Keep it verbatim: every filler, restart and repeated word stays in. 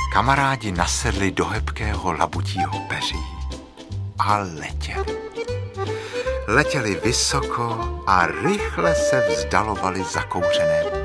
Kamarádi nasedli do hebkého labutího peří a letěli. Letěli vysoko a rychle se vzdalovali zakouřené